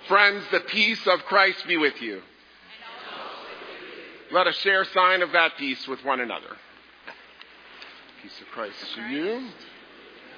Friends, the peace of Christ be with you. Let us share sign of that peace with one another. Peace of Christ to you.